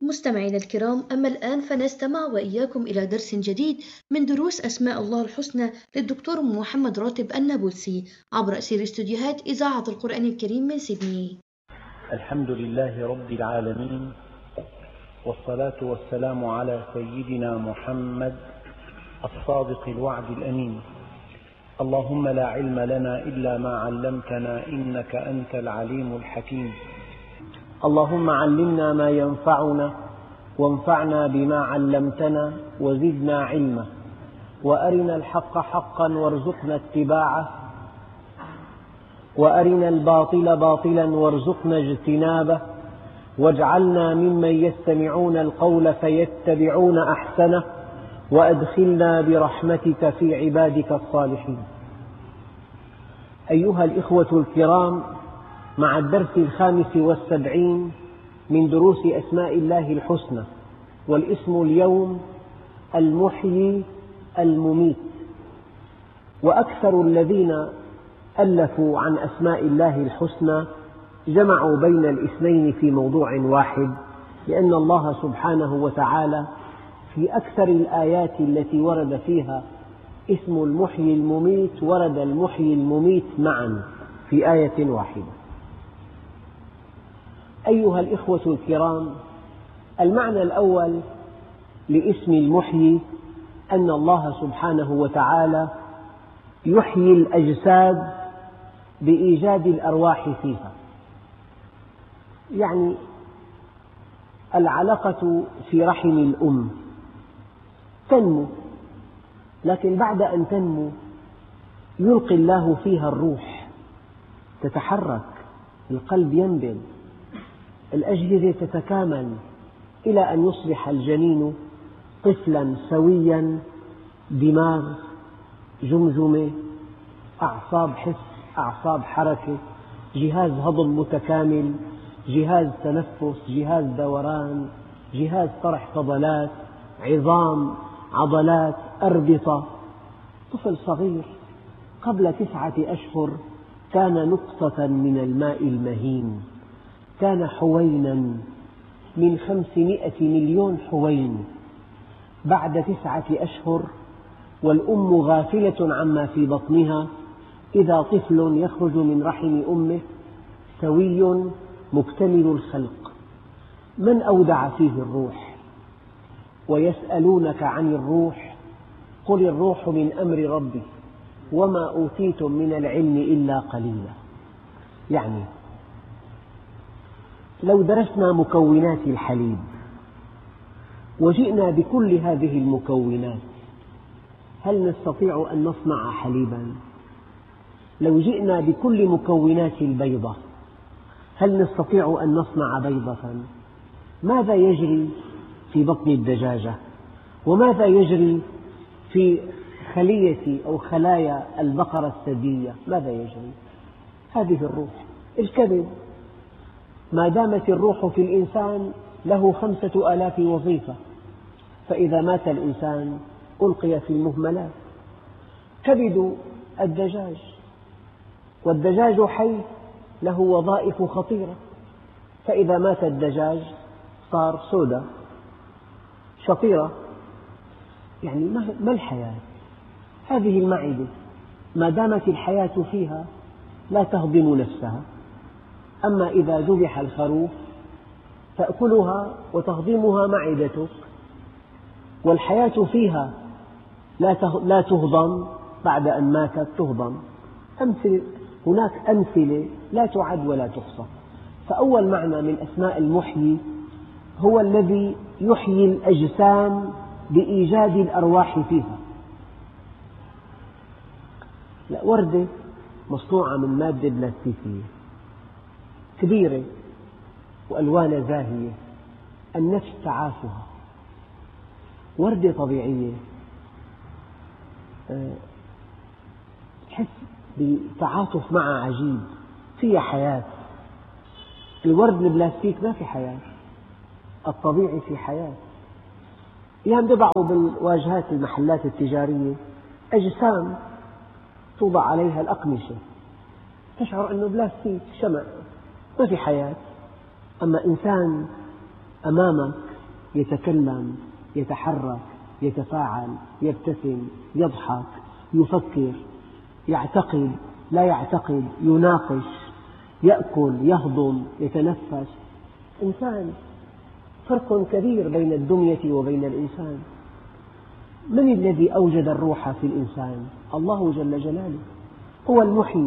مستمعينا الكرام، أما الآن فنستمع وإياكم إلى درس جديد من دروس أسماء الله الحسنى للدكتور محمد راتب النابلسي عبر أثير استديوهات إذاعة القرآن الكريم من سيدني. الحمد لله رب العالمين، والصلاة والسلام على سيدنا محمد الصادق الوعد الأمين. اللهم لا علم لنا إلا ما علمتنا إنك أنت العليم الحكيم. اللهم علمنا ما ينفعنا وانفعنا بما علمتنا وزدنا علما، وأرنا الحق حقا وارزقنا اتباعه، وأرنا الباطل باطلا وارزقنا اجتنابه، واجعلنا ممن يستمعون القول فيتبعون أحسنه، وأدخلنا برحمتك في عبادك الصالحين. أيها الإخوة الكرام، مع الدرس 75 من دروس أسماء الله الحسنى، والاسم اليوم المحيي المميت. وأكثر الذين ألفوا عن أسماء الله الحسنى جمعوا بين الاثنين في موضوع واحد، لأن الله سبحانه وتعالى في أكثر الآيات التي ورد فيها اسم المحيي المميت ورد المحيي المميت معا في آية واحدة. أيها الإخوة الكرام، المعنى الأول لاسم المحيي أن الله سبحانه وتعالى يحيي الأجساد بإيجاد الأرواح فيها. يعني العلقة في رحم الأم تنمو، لكن بعد أن تنمو يلقي الله فيها الروح، تتحرك، القلب ينبض، الأجهزة تتكامل، إلى أن يصبح الجنين طفلا سويا، دماغ، جمجمة، أعصاب حس، أعصاب حركة، جهاز هضم متكامل، جهاز تنفس، جهاز دوران، جهاز طرح فضلات، عظام، عضلات، أربطة. طفل صغير قبل 9 أشهر كان نقطة من الماء المهين، كان حوينا من 500 مليون حوين. بعد 9 أشهر والأم غافلة عما في بطنها، إذا طفل يخرج من رحم أمه سوي مكتمل الخلق. من أودع فيه الروح؟ ويسألونك عن الروح قل الروح من أمر ربي وما أوتيتم من العلم إلا قليلا. يعني لو درسنا مكونات الحليب وجئنا بكل هذه المكونات، هل نستطيع أن نصنع حليبا؟ لو جئنا بكل مكونات البيضة، هل نستطيع أن نصنع بيضة؟ ماذا يجري في بطن الدجاجة؟ وماذا يجري في خلية أو خلايا البقرة الثديية؟ ماذا يجري؟ هذه الروح. الكبد، ما دامت الروح في الإنسان له 5000 وظيفة، فإذا مات الإنسان ألقي في المهملات. كبد الدجاج، والدجاج حي له وظائف خطيرة، فإذا مات الدجاج صار سودا شطيرة. يعني ما الحياة؟ هذه المعدة ما دامت الحياة فيها لا تهضم نفسها، أما إذا ذبح الخروف تأكلها وتهضمها معدتك، والحياة فيها لا تهضم، بعد أن ماتت تهضم. هناك أمثلة لا تعد ولا تحصى. فأول معنى من أسماء المحيي هو الذي يحيي الأجسام بإيجاد الأرواح فيها. وردة مصنوعة من مادة بلاستيكية كبيرة وألوانها زاهية، النفس تعافها. وردة طبيعية تحس بتعاطف معها عجيب، فيها حياة. الورد البلاستيك ما في حياة، الطبيعي في حياة. يعني بيضعوا بالواجهات المحلات التجارية أجسام توضع عليها الأقمشة، تشعر أنه بلاستيك، شمع، ما في حياة. أما إنسان أمامك يتكلم، يتحرك، يتفاعل، يبتسم، يضحك، يفكر، يعتقد، لا يعتقد، يناقش، يأكل، يهضم، يتنفس. إنسان. فرق كبير بين الدمية وبين الإنسان. من الذي أوجد الروح في الإنسان؟ الله جل جلاله، هو المحيي.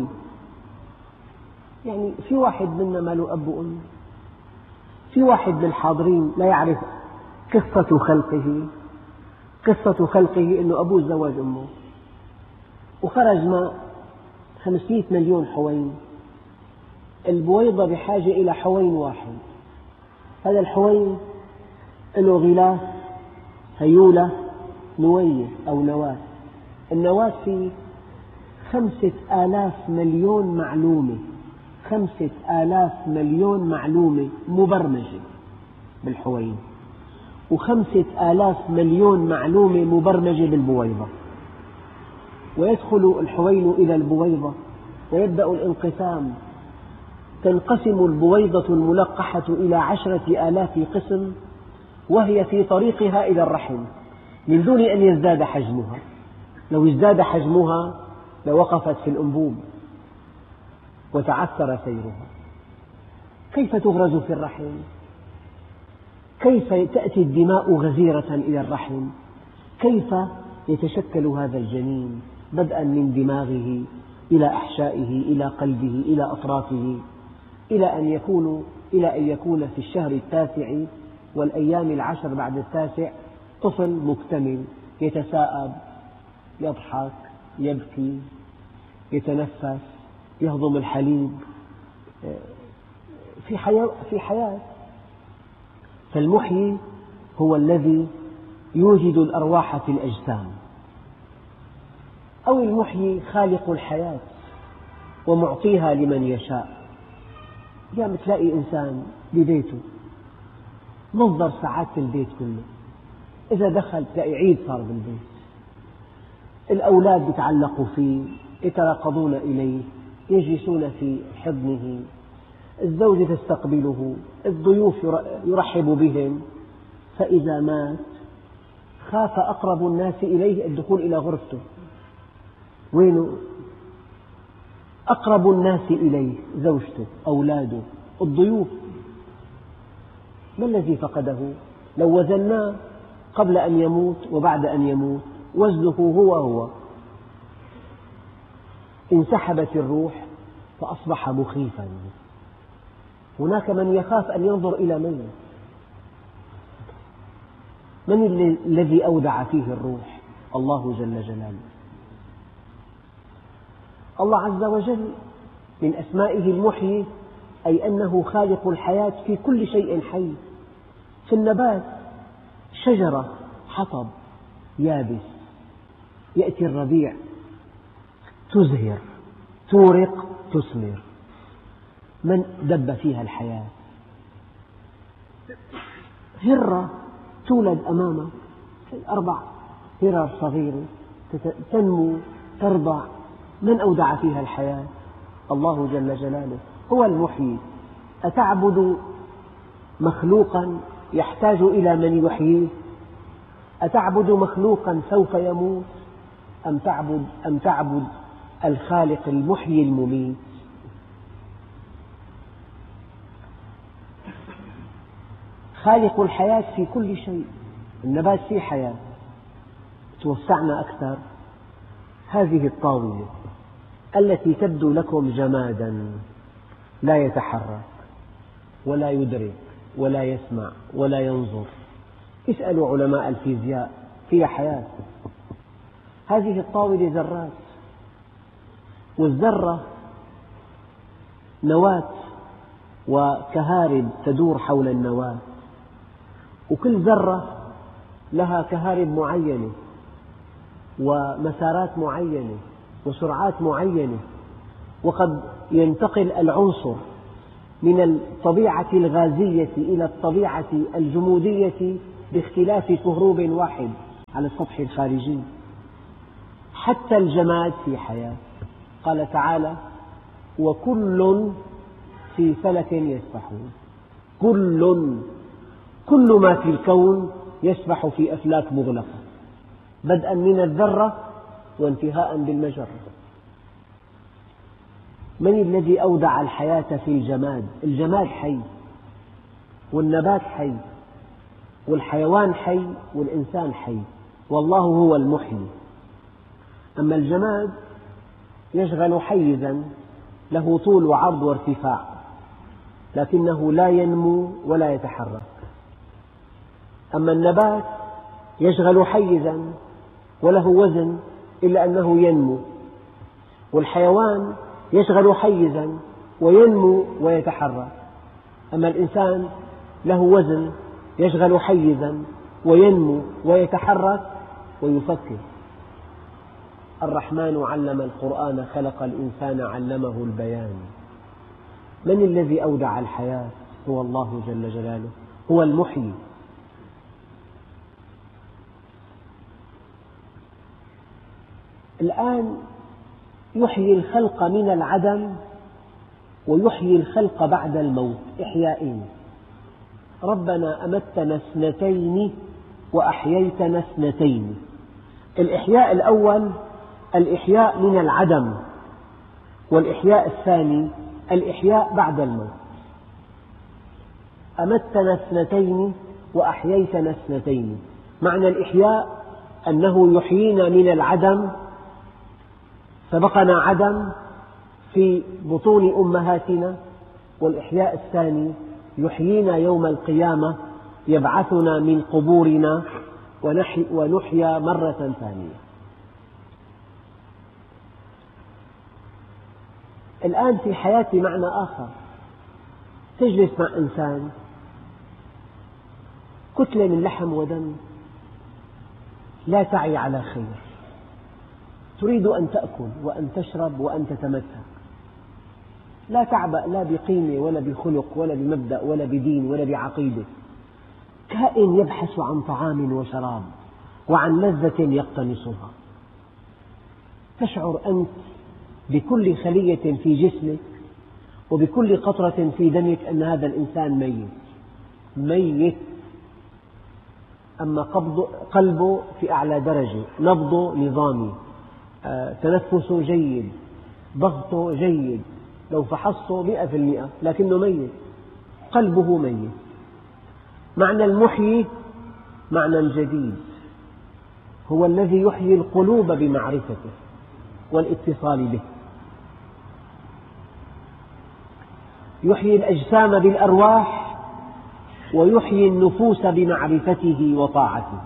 يعني في واحد منا ما له أب وأم، في واحد من الحاضرين لا يعرف قصة خلقه. قصة خلقه أنه أبوه تزوج أمه وخرج ما 500 مليون حوين. البويضة بحاجة إلى حوين واحد. هذا الحوين له غلاف، هيولة، نوية أو نواة. النواة فيه 5,000 مليون معلومة، 5,000 مليون معلومة مبرمجة بالحوين، و5,000 مليون معلومة مبرمجة بالبويضة. ويدخل الحوين إلى البويضة ويبدأ الانقسام. تنقسم البويضة الملقحة إلى 10,000 قسم وهي في طريقها إلى الرحم من دون أن يزداد حجمها. لو ازداد حجمها لوقفت في الأنبوب وتعثر سيرها. كيف تغرز في الرحم؟ كيف تأتي الدماء غزيرة إلى الرحم؟ كيف يتشكل هذا الجنين بدءا من دماغه إلى أحشائه إلى قلبه إلى أطرافه إلى أن يكون في الشهر 9 والأيام 10 بعد 9 طفل مكتمل يتساءب، يضحك، يبكي، يتنفس، يهضم الحليب، في حياة. فالمحيي هو الذي يوجد الأرواح في الأجسام. أو المحيي خالق الحياة ومعطيها لمن يشاء. يعني تلاقي إنسان ببيته مصدر سعادة البيت كله، إذا دخل تلاقي عيد صار بالبيت. الأولاد يتعلقوا فيه، يتراقبون إليه، يجلسون في حضنه، الزوجة تستقبله، الضيوف يرحب بهم. فإذا مات خاف أقرب الناس إليه الدخول إلى غرفته. وينه؟ أقرب الناس إليه زوجته، أولاده، الضيوف. ما الذي فقده؟ لو وزناه قبل أن يموت وبعد أن يموت وزنه هو. انسحبت الروح فأصبح مخيفا. هناك من يخاف أن ينظر إلى ميت. من الذي أودع فيه الروح؟ الله جل جلاله. الله عز وجل من أسمائه المحيي، أي أنه خالق الحياة في كل شيء حي. في النبات شجرة حطب يابس، يأتي الربيع تزهر، تورق، تثمر. من دب فيها الحياة؟ هرة تولد أمامك، 4 هرر صغيرة تنمو ترضع. من أودع فيها الحياة؟ الله جل جلاله، هو المحيي. أتعبد مخلوقا يحتاج إلى من يحييه؟ أتعبد مخلوقا سوف يموت؟ أم تعبد الخالق المحيي المميت؟ خالق الحياة في كل شيء. النبات فيه حياة. توسعنا أكثر، هذه الطاولة التي تبدو لكم جمادا لا يتحرك ولا يدرك ولا يسمع ولا ينظر، اسألوا علماء الفيزياء، فيها حياة. هذه الطاولة ذرات، والذرة نواة وكهارب تدور حول النواة، وكل ذرة لها كهارب معينة ومسارات معينة وسرعات معينة. وقد ينتقل العنصر من الطبيعة الغازية إلى الطبيعة الجمودية باختلاف كهروب واحد على السطح الخارجي. حتى الجماد في حياة. قال تعالى: وكل في فلك يسبحون. كل ما في الكون يسبح في أفلاك مغلقة، بدءا من الذرة وانتهاء بالمجرة. من الذي أودع الحياة في الجماد؟ الجماد حي، والنبات حي، والحيوان حي، والإنسان حي، والله هو المحيي. أما الجماد يشغل حيزا له طول وعرض وارتفاع، لكنه لا ينمو ولا يتحرك. أما النبات يشغل حيزا وله وزن إلا أنه ينمو، والحيوان يشغل حيزا وينمو ويتحرك. أما الإنسان له وزن، يشغل حيزا وينمو ويتحرك ويفكر. الرحمن علم القرآن خلق الإنسان علمه البيان. من الذي أودع الحياة؟ هو الله جل جلاله، هو المحيي. الآن يحيي الخلق من العدم ويحيي الخلق بعد الموت إحيائين. ربنا أمتنا اثنتين وأحييتنا اثنتين. الإحياء الأول الإحياء من العدم، والإحياء الثاني الإحياء بعد الموت. أمتنا اثنتين وأحييتنا اثنتين. معنى الإحياء أنه يحيينا من العدم، سبقنا عدم في بطون أمهاتنا، والإحياء الثاني يحيينا يوم القيامة، يبعثنا من قبورنا ونحيا مرة ثانية. الآن في حياتي معنى آخر. تجلس مع إنسان كتلة من لحم ودم، لا تعي على خير، تريد أن تأكل وأن تشرب وأن تتمتع، لا تعبأ لا بقيمة ولا بخلق ولا بمبدأ ولا بدين ولا بعقيدة، كائن يبحث عن طعام وشراب وعن لذة يقتنصها. تشعر أنت بكل خلية في جسمك وبكل قطرة في دمك أن هذا الإنسان ميت. أما قلبه في أعلى درجة، نبضه نظامي، تنفسه جيد، ضغطه جيد، لو فحصته 100%، لكنه ميت، قلبه ميت. معنى المحيي معنى جديد، هو الذي يحيي القلوب بمعرفته والاتصال به، يحيي الأجسام بالأرواح ويحيي النفوس بمعرفته وطاعته.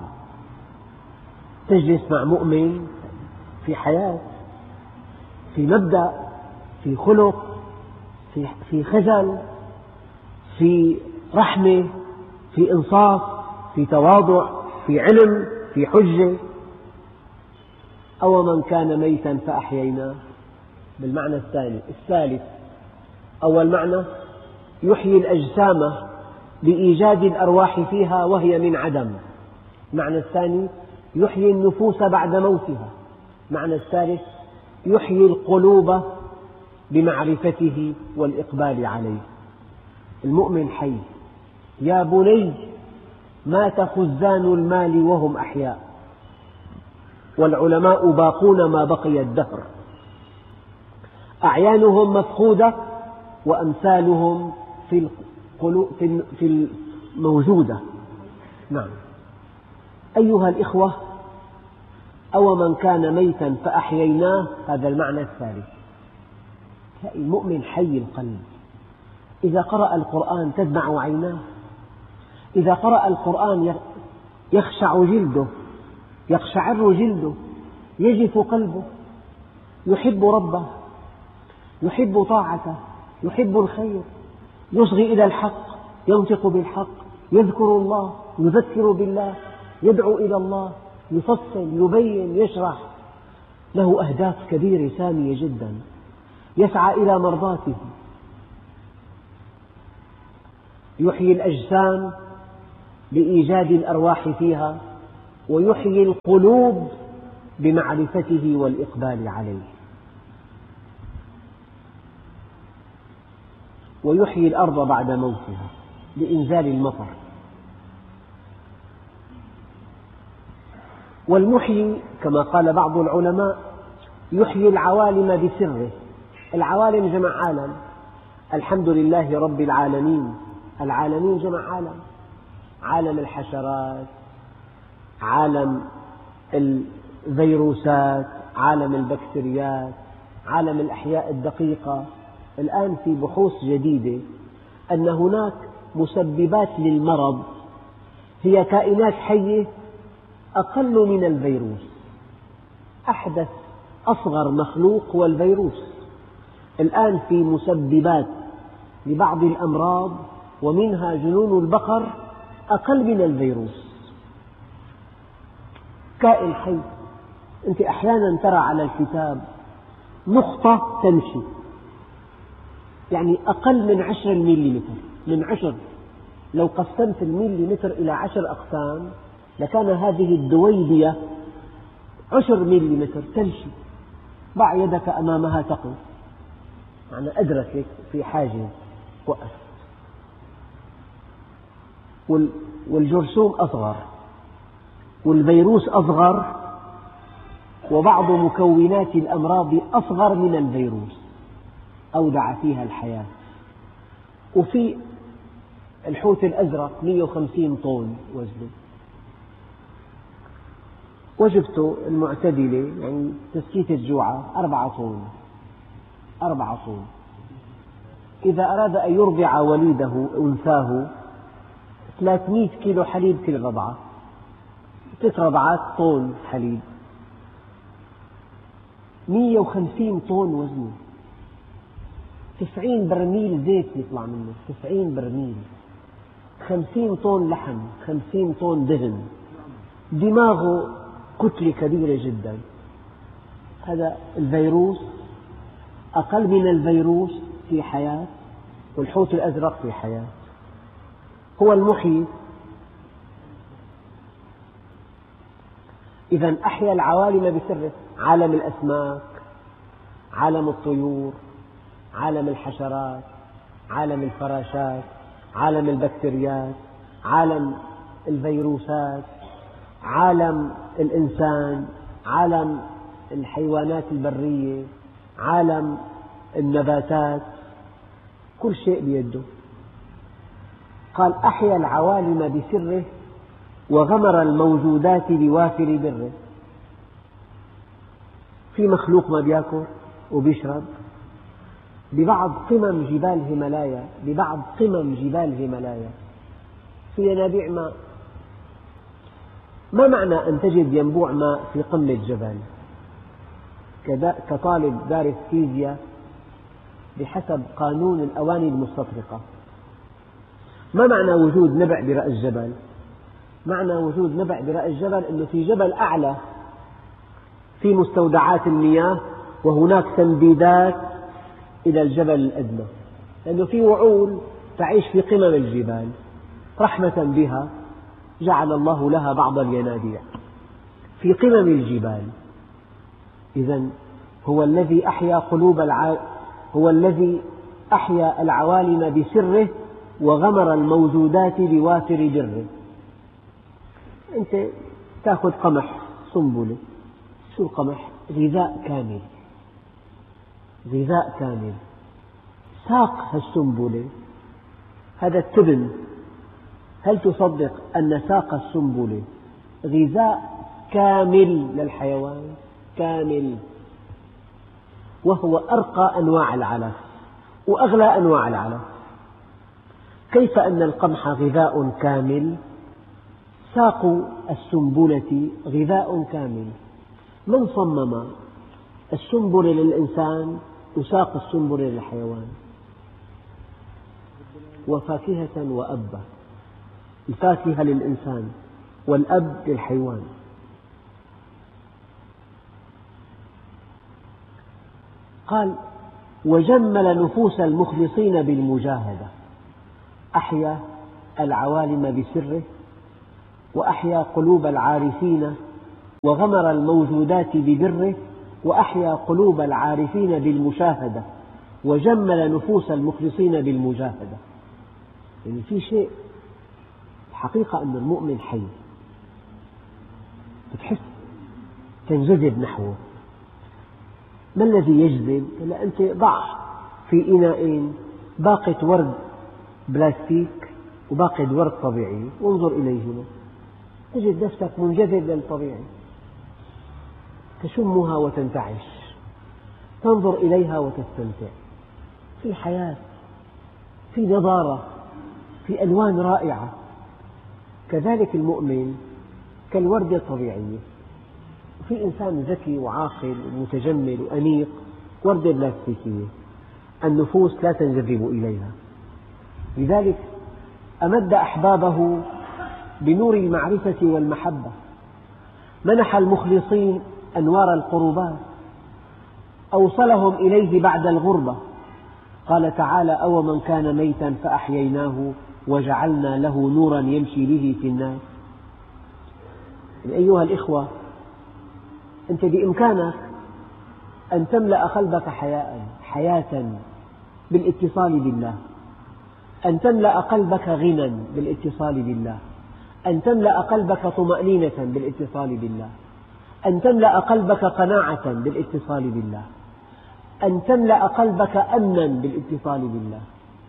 تجلس مع مؤمن في حياة، في مبدأ، في خلق، في خجل، في رحمة، في إنصاف، في تواضع، في علم، في حجة. أو من كان ميتا فأحييناه بالمعنى الثالث. أول معنى يحيي الأجسام بإيجاد الأرواح فيها وهي من عدم. المعنى الثاني يحيي النفوس بعد موتها. المعنى الثالث يحيي القلوب بمعرفته والإقبال عليه. المؤمن حي. يا بني مات خزان المال وهم أحياء، والعلماء باقون ما بقي الدهر، أعيانهم مفقودة وأمثالهم في الموجودة. نعم. أيها الإخوة، أو من كان ميتا فأحييناه، هذا المعنى الثالث. المؤمن حي القلب، إذا قرأ القرآن تدمع عيناه، إذا قرأ القرآن يخشع جلده، يقشعر جلده، يجف قلبه، يحب ربه، يحب طاعته، يحب الخير، يصغي إلى الحق، ينطق بالحق، يذكر الله، يذكر بالله، يدعو إلى الله، يفصل، يبين، يشرح، له أهداف كبيرة سامية جدا، يسعى إلى مرضاته. يحيي الأجسام بإيجاد الأرواح فيها، ويحيي القلوب بمعرفته والإقبال عليه، ويحيي الأرض بعد موتها بإنزال المطر. والمحيي كما قال بعض العلماء يحيي العوالم بسره. العوالم جمع عالم، الحمد لله رب العالمين، العالمين جمع عالم، عالم الحشرات، عالم الفيروسات، عالم البكتيريات، عالم الأحياء الدقيقة. الآن في بحوث جديدة أن هناك مسببات للمرض هي كائنات حية أقل من الفيروس. أحدث أصغر مخلوق هو الفيروس. الآن في مسببات لبعض الأمراض ومنها جنون البقر أقل من الفيروس. كائن حي. أنت أحيانا ترى على الكتاب نقطة تمشي، يعني أقل من 10 مليمتر، من 10. لو قسمت المليمتر إلى 10 أقسام لكان هذه الدويبية 10 مليمتر تمشي. ضع يدك أمامها تقف، يعني أدركت في حاجز، وقف. والجرثوم أصغر، والفيروس أصغر، وبعض مكونات الأمراض أصغر من الفيروس، أودع فيها الحياة. وفي الحوت الأزرق 150 طن وزنه، وجبته المعتدلة يعني تسكيت الجوعة 4 طن، 4 طن. إذا أراد أن يرضع وليده أنثاه 300 كيلو حليب كل رضعة، 3 رضعات طن حليب، 150 طن وزنه، 90 برميل زيت يطلع منه، 90 برميل، 50 طن لحم، 50 طن دهن، دماغه كتلة كبيرة جدا. هذا الفيروس أقل من الفيروس في حياة، والحوت الأزرق في حياة. هو المحيي. إذا أحيا العوالم بسره، عالم الأسماك، عالم الطيور، عالم الحشرات، عالم الفراشات، عالم البكتيريات، عالم الفيروسات، عالم الإنسان، عالم الحيوانات البرية، عالم النباتات، كل شيء بيده. قال أحيا العوالم بسره وغمر الموجودات بوافر بره. في مخلوق ما بيأكل وبيشرب. ببعض قمم جبال هيمالايا، ببعض قمم جبال هيمالايا في ينابيع ماء. ما معنى أن تجد ينبوع ماء في قمة جبل؟ كطالب دارس فيزياء بحسب قانون الأواني المستطرقة، ما معنى وجود نبع برأس جبل؟ معنى وجود نبع برأس جبل أنه في جبل أعلى في مستودعات المياه، وهناك تمديدات إلى الجبل الأدنى، لأنه في وعول تعيش في قمم الجبال، رحمة بها جعل الله لها بعض الينابيع في قمم الجبال. إذن هو الذي أحيا هو الذي أحيا العوالم بسره وغمر الموجودات بوافر بره. أنت تأخذ قمح سنبلة، شو القمح؟ غذاء كامل، غذاء كامل. ساق هالسنبلة هذا التبن، هل تصدق أن ساق السنبلة غذاء كامل للحيوان؟ كامل، وهو أرقى أنواع العلف وأغلى أنواع العلف. كيف أن القمح غذاء كامل، ساق السنبلة غذاء كامل. من صمم السنبلة للإنسان وساق السنبلة للحيوان؟ وفاكهة وأبا، الفاكهة للإنسان والأب للحيوان. قال وجمل نفوس المخلصين بالمجاهدة. أحيا العوالم بسره وأحيا قلوب العارفين وغمر الموجودات ببره، وأحيا قلوب العارفين بالمشاهدة وجمل نفوس المخلصين بالمجاهدة. يعني في شيء الحقيقة أن المؤمن حي، بتحس تنجذب نحوه. ما الذي يجذب؟ هلا أنت ضع في إناء باقة ورد بلاستيك وباقة ورد طبيعي وانظر إليهما، تجد نفسك منجذب للطبيعي، تشمها وتنتعش، تنظر إليها وتستمتع. في حياة، في نضارة، في ألوان رائعة. كذلك المؤمن كالوردة الطبيعية. في إنسان ذكي وعاقل ومتجمل وأنيق، وردة بلاستيكية النفوس لا تنجذب إليها. لذلك أمد أحبابه بنور المعرفة والمحبة، منح المخلصين أنوار القربات، أوصلهم إليه بعد الغربة. قال تعالى: أو من كان ميتا فأحييناه وجعلنا له نورا يمشي به في الناس. أيها الإخوة، أنت بإمكانك أن تملأ قلبك حياة بالاتصال بالله، أن تملأ قلبك غنى بالاتصال بالله، أن تملأ قلبك طمأنينة بالاتصال بالله، أن تملأ قلبك قناعة بالاتصال بالله، أن تملأ قلبك أمنا بالاتصال بالله.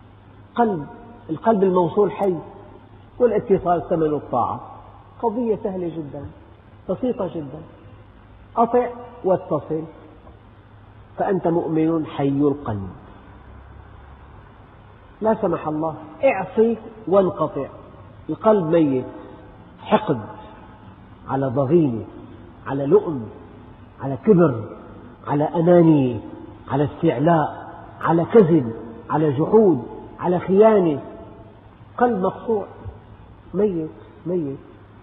القلب الموصول حي، والاتصال ثمن الطاعة. قضية سهلة جدا، بسيطة جدا. أطع واتصل، فأنت مؤمن حي القلب. لا سمح الله اعصي وانقطع، القلب ميت، حقد، على ضغينة، على لؤم، على كبر، على أنانية، على استعلاء، على كذب، على جحود، على خيانة. قلب مقطوع، ميت ميت.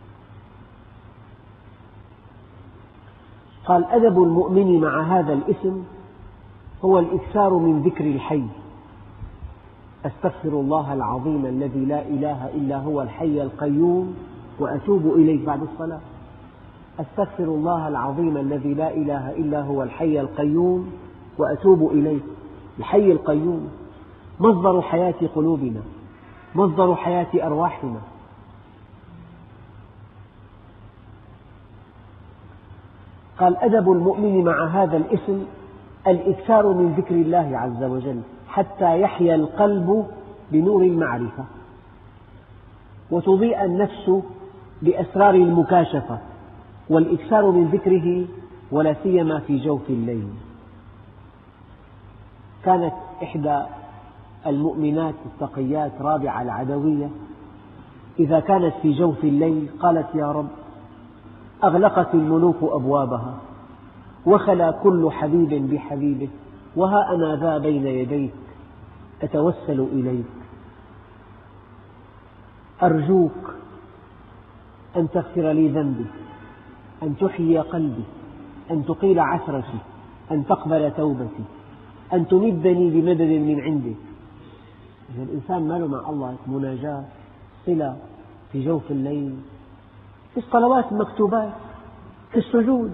قال: أدب المؤمن مع هذا الاسم هو الإكثار من ذكر الحي. أستغفر الله العظيم الذي لا إله إلا هو الحي القيوم وأتوب إليه بعد الصلاة. أستغفر الله العظيم الذي لا إله إلا هو الحي القيوم وأتوب إليه. الحي القيوم مصدر حياة قلوبنا، مصدر حياة أرواحنا. قال: أدب المؤمن مع هذا الاسم الإكثار من ذكر الله عز وجل حتى يحيا القلب بنور المعرفة، وتضيء النفس بأسرار المكاشفة، والإكثار من ذكره ولا سيما في جوف الليل. كانت إحدى المؤمنات التقيات رابعة العدوية إذا كانت في جوف الليل قالت: يا رب، أغلقت الملوك أبوابها، وخلا كل حبيب بحبيبه، وها أنا ذا بين يديك أتوسل إليك، أرجوك أن تغفر لي ذنبي، أن تحيي قلبي، أن تقيل عثرتي، أن تقبل توبتي، أن تمدني بمدد من عندك. إذا الإنسان ما له مع الله مناجاة، صلة في جوف الليل، في الصلوات المكتوبات، في السجود.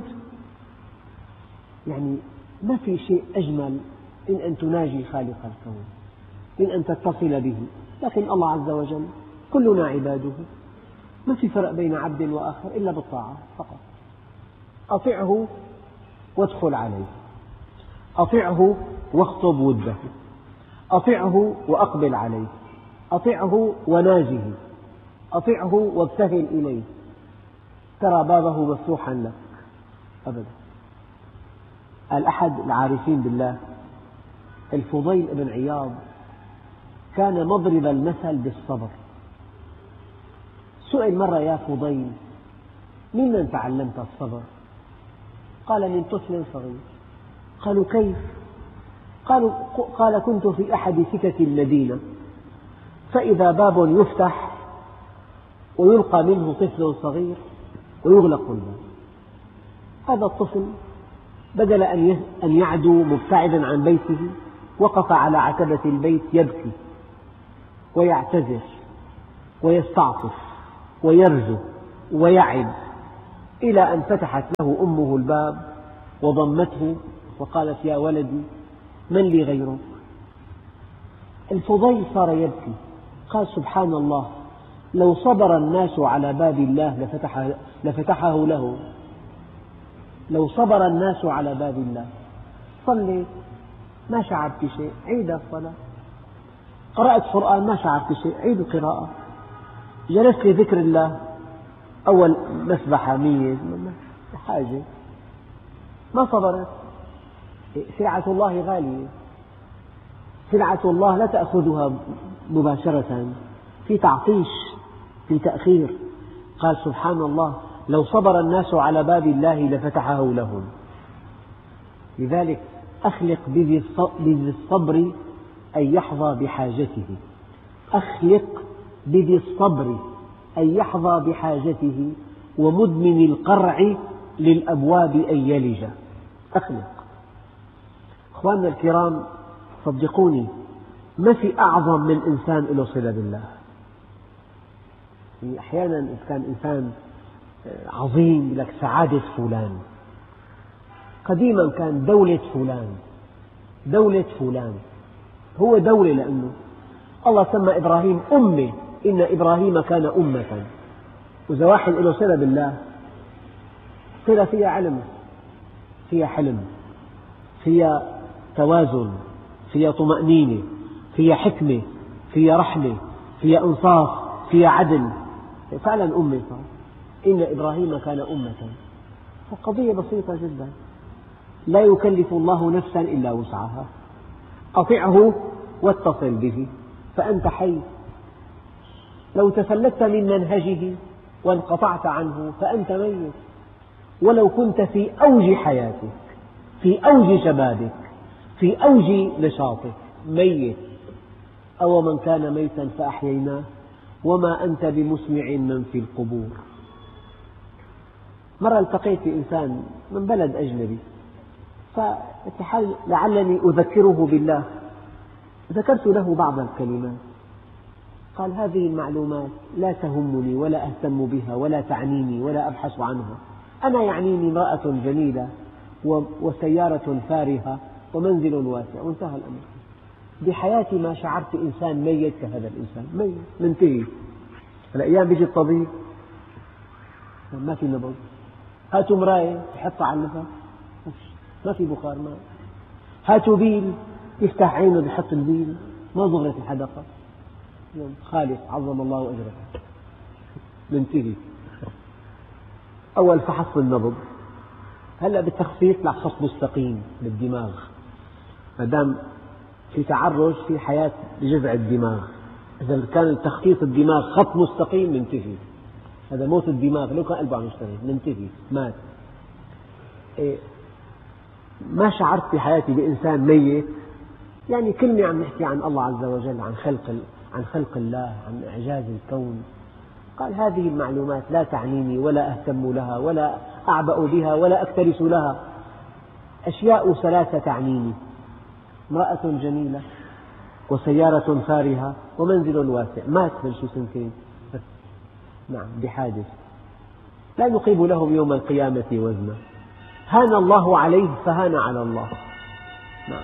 يعني ما في شيء أجمل من أن تناجي خالق الكون، من أن تتصل به. لكن الله عز وجل كلنا عباده، ما في فرق بين عبد وآخر إلا بالطاعة فقط. أطعه وادخل عليه، أطعه واخطب وده، أطعه وأقبل عليه، أطعه وناجه، أطعه وابتهل إليه، ترى بابه مفتوحا لك أبدا. قال أحد العارفين بالله الفضيل بن عياض كان مضرب المثل بالصبر. سئل مرة: يا فضيل، ممن تعلمت الصبر؟ قال: من طفل صغير. قالوا: كيف؟ قال: كنت في أحد سكك المدينة، فإذا باب يفتح ويلقى منه طفل صغير ويغلق الباب. هذا الطفل بدل أن يعدو مبتعدا عن بيته، وقف على عتبة البيت يبكي ويعتذر ويستعطف ويرجو ويعد، إلى أن فتحت له أمه الباب وضمته وقالت: يا ولدي، من لي غيرك؟ الفضيل صار يبكي، قال: سبحان الله، لو صبر الناس على باب الله لفتحه له. لو صبر الناس على باب الله، صليت ما شعرت بشيء عيد الصلاة، قرأت قرآن ما شعرت بشيء عيد القراءة، جلست لذكر الله أول مسبحة 100 حاجة ما صبرت. سلعة الله غالية، سلعة الله لا تأخذها مباشرة، في تعطيش، في تأخير. قال سبحان الله لو صبر الناس على باب الله لفتحه لهم. لذلك أخلق بذي الصبر أن يحظى بحاجته، أخلق بذي الصبر أن يحظى بحاجته، ومدمن القرع للأبواب أن يلج. أخلق. أخواننا الكرام، صدقوني ما في أعظم من إنسان له صلة بالله. أحيانا إذا كان إنسان عظيم لك سعادة فلان، قديما كان دولة فلان، دولة فلان هو دولة، لأنه الله سمى إبراهيم أمة، إن إبراهيم كان أمة. وإذا واحد له صلة بالله، صلة فيها علم، فيها حلم، فيها توازن، فيها طمأنينة، فيها حكمة، فيها رحمة، فيها إنصاف، فيها عدل، فعلا أمة. إن إبراهيم كان أمة. فالقضية بسيطة جدا، لا يكلف الله نفسا إلا وسعها، أطعه واتصل به فأنت حي. لو تفلتت من منهجه وانقطعت عنه فأنت ميت، ولو كنت في أوج حياتك، في أوج شبابك، في أوج نشاطك، ميت. أو من كان ميتا فأحييناه وما أنت بمسمع من في القبور. مرة التقيت بإنسان من بلد أجنبي، لعلني أذكره بالله، ذكرت له بعض الكلمات، قال هذه المعلومات لا تهمني ولا أهتم بها ولا تعنيني ولا أبحث عنها، أنا يعنيني امرأة جميلة وسيارة فارهة ومنزل واسع، وانتهى الأمر. بحياتي ما شعرت إنسان ميت كهذا الإنسان، ميت منتهي. الأيام بيجي الطبيب ما في نبض، هاتوا مراية يحطها على النفس ما في بخار ماء، هاتوا بيل يفتح عينه بيحط البيل ما ظهرت الحدقة، خالص عظم الله أجرك، منتهي. أول فحص النبض، هلأ بالتخفيف خط مستقيم بالدماغ، ما دام في تعرج في حياة بجذع الدماغ. إذا كان التخطيط الدماغ خط مستقيم منتهي، هذا موت الدماغ. لو كان قلبه عم يشتغل منتهي، مات. ما شعرت في حياتي بإنسان ميت، يعني كلمة عم نحكي عن الله عز وجل، عن خلق الله، عن إعجاز الكون. قال هذه المعلومات لا تعنيني ولا أهتم لها ولا أعبأ بها ولا أكترث لها. أشياء ثلاثة تعنيني: امرأة جميلة وسيارة فارهة ومنزل واسع. مات من شي سنتين نعم بحادث، لا نقيم لهم يوم القيامة وزنا. هان الله عليه فهان على الله. نعم.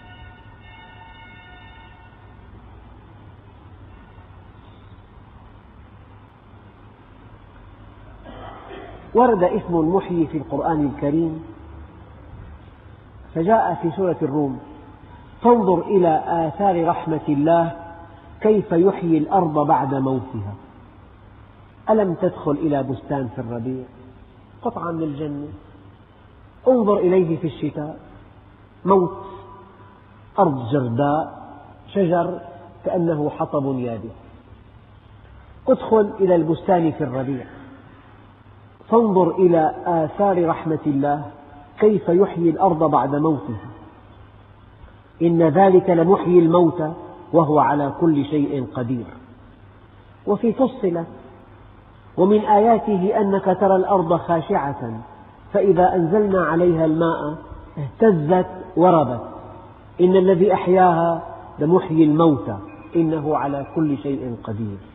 ورد اسم المحيي في القرآن الكريم، فجاء في سورة الروم: فانظر إلى آثار رحمة الله كيف يحيي الأرض بعد موتها. ألم تدخل إلى بستان في الربيع، قطعة من الجنة، انظر إليه في الشتاء، موت، أرض جرداء، شجر كأنه حطب يابس. ادخل إلى البستان في الربيع، فانظر إلى آثار رحمة الله كيف يحيي الأرض بعد موتها، إن ذلك لمحيي الموتى وهو على كل شيء قدير. وفي فصلت: ومن آياته أنك ترى الأرض خاشعة فإذا أنزلنا عليها الماء اهتزت وربت إن الذي أحياها لمحيي الموتى إنه على كل شيء قدير.